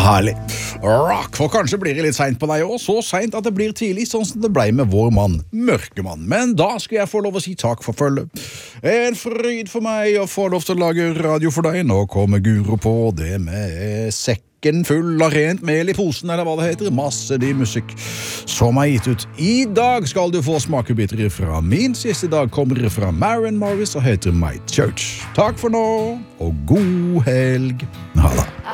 Herlig. Rock, for kanskje blir det litt sent på deg også, så sent at det blir tidlig, sånn som det ble med vår mann, Mørkemann. Men da skal jeg få lov å si takk for følget. En fryd for meg å få lov til å lage radio for deg. Nå kommer Guro på det med sekken full av rent mel i posen, eller hva det heter. Masse de musikk som er gitt ut. I dag skal du få smakebiter fra min siste dag, kommer fra Maren Morris og heter My Church. Takk for nå, og god helg. Ha det.